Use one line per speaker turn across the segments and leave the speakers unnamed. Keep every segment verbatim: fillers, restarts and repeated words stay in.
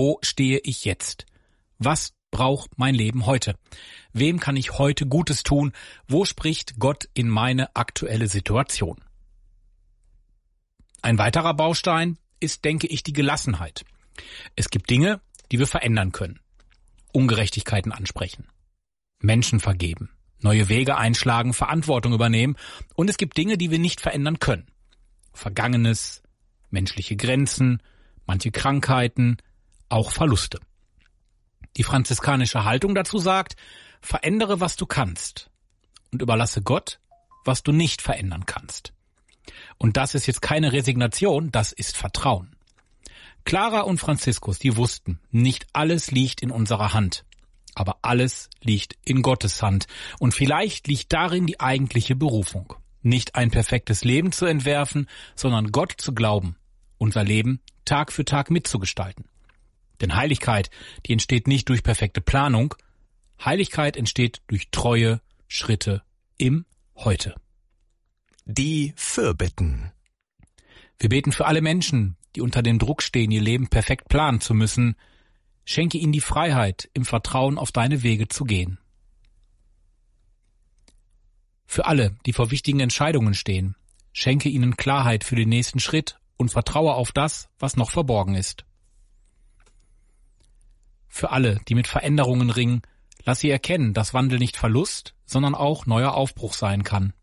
Wo stehe ich jetzt? Was braucht mein Leben heute? Wem kann ich heute Gutes tun? Wo spricht Gott in meine aktuelle Situation? Ein weiterer Baustein ist, denke ich, die Gelassenheit. Es gibt Dinge, die wir verändern können. Ungerechtigkeiten ansprechen, Menschen vergeben, neue Wege einschlagen, Verantwortung übernehmen. Und es gibt Dinge, die wir nicht verändern können. Vergangenes, menschliche Grenzen, manche Krankheiten, auch Verluste. Die franziskanische Haltung dazu sagt, verändere, was du kannst und überlasse Gott, was du nicht verändern kannst. Und das ist jetzt keine Resignation, das ist Vertrauen. Clara und Franziskus, die wussten, nicht alles liegt in unserer Hand, aber alles liegt in Gottes Hand. Und vielleicht liegt darin die eigentliche Berufung. Nicht ein perfektes Leben zu entwerfen, sondern Gott zu glauben, unser Leben Tag für Tag mitzugestalten. Denn Heiligkeit, die entsteht nicht durch perfekte Planung. Heiligkeit entsteht durch treue Schritte im Heute.
Die Fürbitten.
Wir beten für alle Menschen, die unter dem Druck stehen, ihr Leben perfekt planen zu müssen. Schenke ihnen die Freiheit, im Vertrauen auf deine Wege zu gehen. Für alle, die vor wichtigen Entscheidungen stehen, schenke ihnen Klarheit für den nächsten Schritt und vertraue auf das, was noch verborgen ist. Für alle, die mit Veränderungen ringen, lass sie erkennen, dass Wandel nicht Verlust, sondern auch neuer Aufbruch sein kann.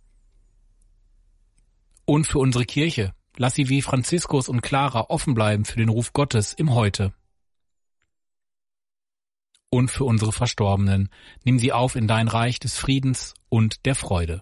Und für unsere Kirche, lass sie wie Franziskus und Clara offen bleiben für den Ruf Gottes im Heute. Und für unsere Verstorbenen, nimm sie auf in dein Reich des Friedens und der Freude.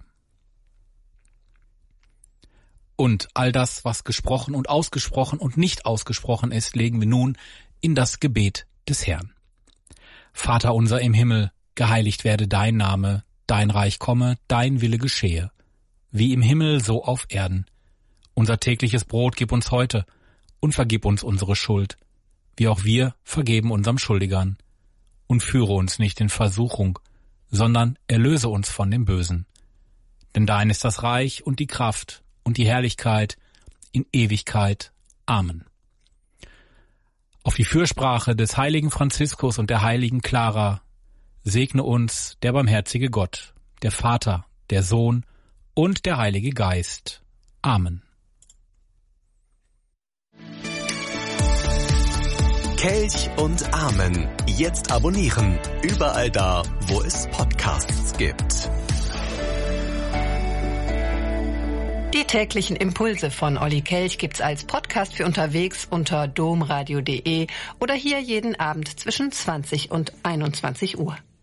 Und all das, was gesprochen und ausgesprochen und nicht ausgesprochen ist, legen wir nun in das Gebet des Herrn. Vater unser im Himmel, geheiligt werde dein Name, dein Reich komme, dein Wille geschehe, wie im Himmel so auf Erden. Unser tägliches Brot gib uns heute und vergib uns unsere Schuld, wie auch wir vergeben unserem Schuldigern. Und führe uns nicht in Versuchung, sondern erlöse uns von dem Bösen. Denn dein ist das Reich und die Kraft und die Herrlichkeit in Ewigkeit. Amen. Auf die Fürsprache des heiligen Franziskus und der heiligen Clara segne uns der barmherzige Gott, der Vater, der Sohn und der Heilige Geist. Amen.
Kelch und Amen. Jetzt abonnieren. Überall da, wo es Podcasts gibt.
Die täglichen Impulse von Olli Kelch gibt's als Podcast für unterwegs unter domradio punkt de oder hier jeden Abend zwischen zwanzig und einundzwanzig Uhr.